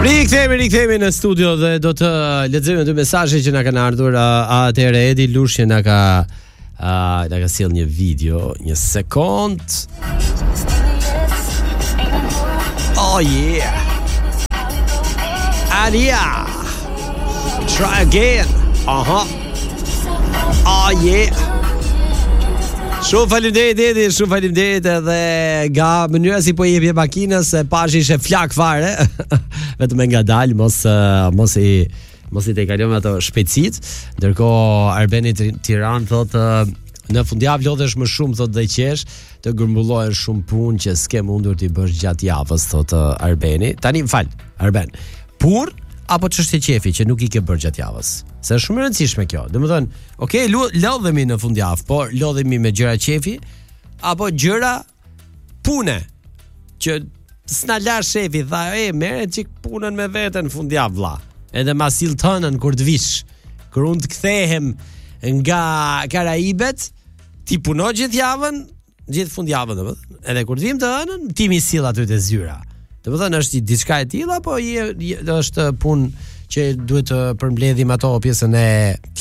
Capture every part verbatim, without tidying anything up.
Rikthehemi, rikthehemi në studio dhe do të lexojmë dy mesazhe që na kanë ardhur. Atëherë Edi Lushje na ka uh, na ka sjell një video, një sekond. Oh yeah. Alia. Try again. Aha. Oh yeah. Shumë faleminderit Edi, shumë faleminderit edhe nga mënyra si po jepje makinës, se pashi ishe flak fare. Vetëm nga dal, mos mos i mos i te kalojmë ato shpejtësit. Ndërkohë Arbeni Tiran thotë në fundjavë lodhesh më shumë, thotë dhe qesh, të grumbullohen shumë punë që s'ke mundur t'i bësh gjatë javës, thotë Arbeni. Tani më fal, Arben. Pur apo çështje qefi që nuk i ke bërë gjatë javës? Se është shumë e rëndësishme kjo. Domethënë, okay, lodhemi në fundjavë, por lodhemi me gjëra qefi apo gjëra pune që s'na la shefi, tha, e, merre çik punën me veten fundjavë vlla. Edhe ma sill tënën kur të vish. Kur unë të kthehem nga Karaibet, ti puno gjithë javën, gjithë fundjavën, domethënë. Edhe kur të vim të hënën, ti mi sill aty te zyra. Domethënë është diçka e tillë apo është punë që duhet të përmbledhim ato pjesën e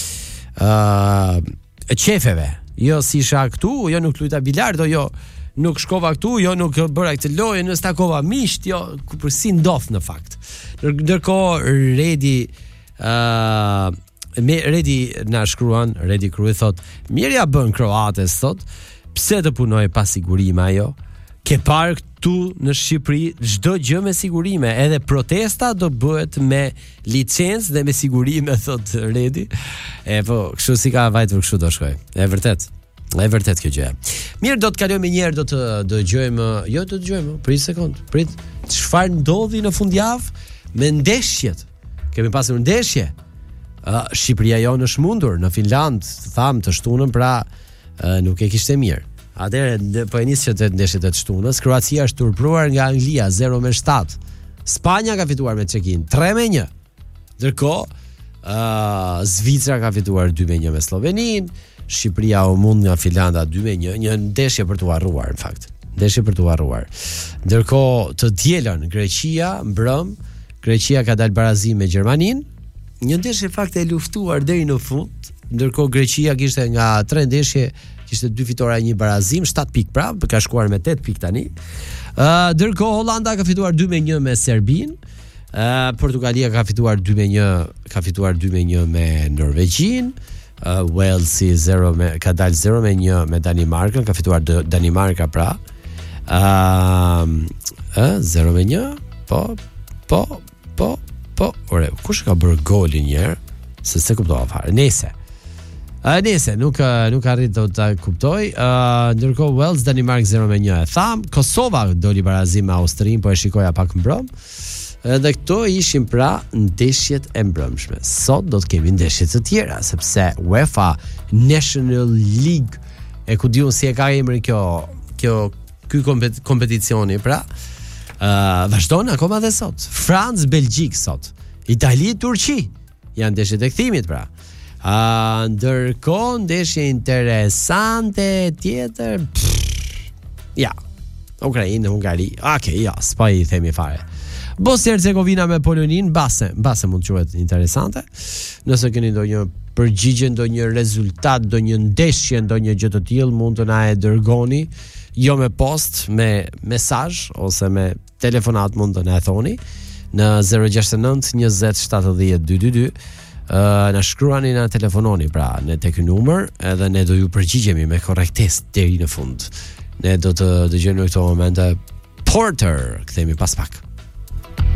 uh, e qefeve. Jo si isha këtu, jo nuk lujta bilardo, jo nuk shkova këtu, jo nuk bëra këtë lojë, nuk takova miqt, jo ku përsi ndodh në fakt. Ndërkohë Redi uh, me Redi na shkruan, Redi Krui thot, mirë ja bën kroates, thot, pse të punoj pa sigurime ajo? Ke parë këtu në Shqipëri çdo gjë me sigurime, edhe protesta do bëhet me licencë dhe me sigurime, thot Redi. E po, kështu si ka vajtur kështu do shkoj. E vërtet. E vërtet kjo gjë. Mirë, do të kalojmë një herë, do të dëgjojmë, jo do të dëgjojmë, prit një sekond, prit. Çfarë ndodhi në fundjavë me ndeshjet? Kemi pasur ndeshje. Uh, Shqipëria jo në shmundur, në Finland, tham të shtunën, pra uh, nuk e kishte mirë. Atëherë po e nis që të ndeshjet e të shtunës. Kroacia është turpruar nga Anglia zero me shtat. Spanja ka fituar me Çekin tre me një. Ndërkohë, uh, Zvicra ka fituar dy me një me Sloveninë. Shqipëria u mund nga Finlanda dy me një, një ndeshje për t'u harruar në fakt. Ndeshje për t'u harruar. Ndërkohë, të dielën Greqia mbrëm, Greqia ka dalë barazim me Gjermaninë. Një ndeshje fakt e luftuar deri në fund. Ndërkohë Greqia kishte nga tre ndeshje kishte dy fitora e një barazim, shtat pikë prap, ka shkuar me tet pikë tani. Ë, uh, ndërkohë Holanda ka fituar dy me një me Serbinë. Ë, uh, Portugalia ka fituar dy me një, ka fituar dy me një me Norvegjinë. Uh, Walesi zero me ka dalë zero me një me Danimarkën, ka fituar Danimarka pra. Ë, uh, zero me një. Po, po, po, po. Ore, kush ka bërë golin një herë? Se se kuptova fare. Nëse A uh, nese, nuk, uh, nuk arrit të ta kuptoj. uh, Ndërkohë Wales, Danimark zero me një e tham. Kosova doli barazim me Austrin, po e shikoja pak mbrëm. Edhe këto ishin pra ndeshjet e mbrëmshme. Sot do të kemi ndeshjet të tjera, sepse UEFA National League, e ku diun si e ka emrin kjo, kjo ky kompet, kompeticioni pra, uh, vazhdon akoma dhe sot. France, Belgjik sot. Itali, Turqi. Janë ndeshjet e kthimit pra. Uh, ndërkohë ndeshje interesante tjetër, pff, ja, Ukrainë, Hungari, okay, ja, s'pa i themi fare. Bosnia Hercegovina me Polonin, base, base mund të quhet interesante. Nëse keni ndonjë përgjigje, ndonjë rezultat, ndonjë ndeshje, ndonjë gjë të tillë, mund të na e dërgoni, jo me post, me mesazh ose me telefonat, mund të na e thoni në zero gjasht e nënt njëzet shtatëdhjetë dy dy dy. Uh, na shkruani, na telefononi pra në tek ky numër, edhe ne do ju përgjigjemi me korrektesë deri në fund. Ne do të dëgjojmë në këto momente Porter, kthehemi pas pak.